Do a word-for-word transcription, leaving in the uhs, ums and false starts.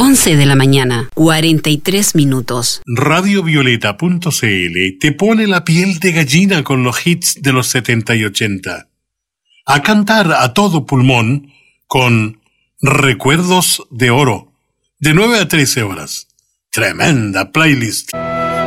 once de la mañana, cuarenta y tres minutos. Radio Violeta punto c l te pone la piel de gallina con los hits de los setenta y ochenta. A cantar a todo pulmón con Recuerdos de Oro, de nueve a trece horas. Tremenda playlist.